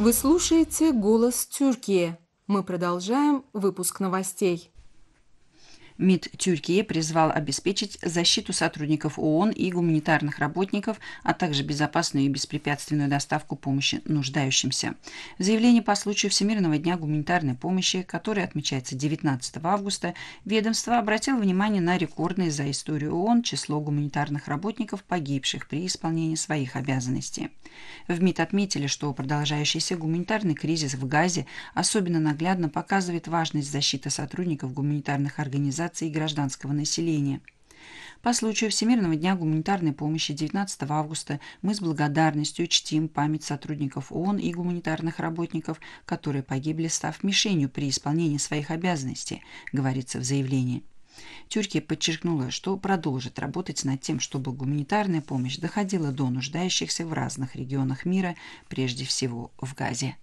Вы слушаете «Голос Тюркии». Мы продолжаем выпуск новостей. МИД Тюркии призвал обеспечить защиту сотрудников ООН и гуманитарных работников, а также безопасную и беспрепятственную доставку помощи нуждающимся. В заявлении по случаю Всемирного дня гуманитарной помощи, который отмечается 19 августа, ведомство обратило внимание на рекордное за историю ООН число гуманитарных работников, погибших при исполнении своих обязанностей. В МИД отметили, что продолжающийся гуманитарный кризис в Газе особенно наглядно показывает важность защиты сотрудников гуманитарных организаций и гражданского населения. По случаю Всемирного дня гуманитарной помощи 19 августа мы с благодарностью чтим память сотрудников ООН и гуманитарных работников, которые погибли, став мишенью при исполнении своих обязанностей, говорится в заявлении. Тюркия подчеркнула, что продолжит работать над тем, чтобы гуманитарная помощь доходила до нуждающихся в разных регионах мира, прежде всего в Газе.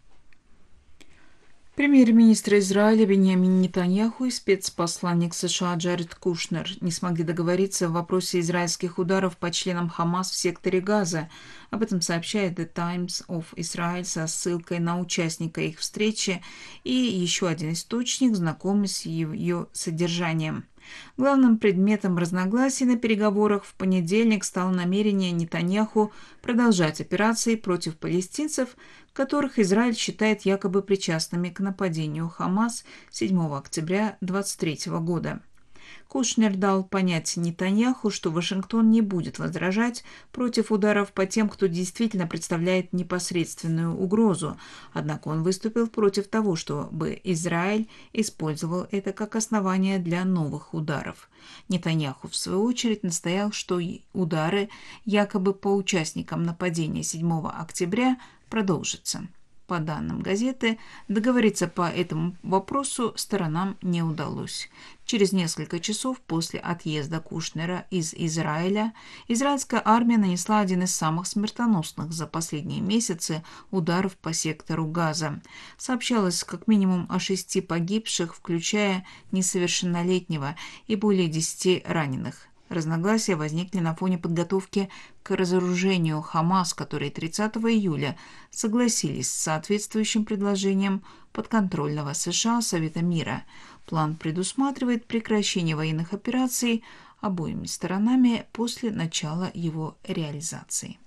Премьер-министр Израиля Биньямин Нетаньяху и спецпосланник США Джаред Кушнер не смогли договориться в вопросе израильских ударов по членам Хамас в секторе Газа. Об этом сообщает The Times of Israel со ссылкой на участника их встречи и еще один источник, знакомый с ее содержанием. Главным предметом разногласий на переговорах в понедельник стало намерение Нетаньяху продолжать операции против палестинцев, которых Израиль считает якобы причастными к нападению Хамас 7 октября 2023 года. Кушнер дал понять Нетаньяху, что Вашингтон не будет возражать против ударов по тем, кто действительно представляет непосредственную угрозу, однако он выступил против того, чтобы Израиль использовал это как основание для новых ударов. Нетаньяху, в свою очередь, настоял, что удары якобы по участникам нападения 7 октября продолжатся. По данным газеты, договориться по этому вопросу сторонам не удалось. Через несколько часов после отъезда Кушнера из Израиля, израильская армия нанесла один из самых смертоносных за последние месяцы ударов по сектору Газа. Сообщалось как минимум о 6 погибших, включая несовершеннолетнего, и более 10 раненых. Разногласия возникли на фоне подготовки к разоружению Хамас, которые 30 июля согласились с соответствующим предложением подконтрольного США Совета мира. План предусматривает прекращение военных операций обоими сторонами после начала его реализации.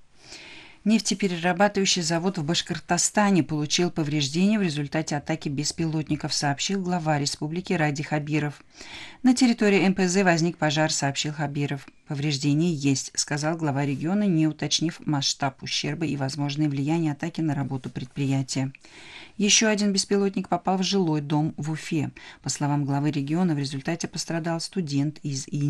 Нефтеперерабатывающий завод в Башкортостане получил повреждения в результате атаки беспилотников, сообщил глава республики Ради Хабиров. На территории МПЗ возник пожар, сообщил Хабиров. Повреждения есть, сказал глава региона, не уточнив масштаб ущерба и возможное влияние атаки на работу предприятия. Еще один беспилотник попал в жилой дом в Уфе. По словам главы региона, в результате пострадал студент из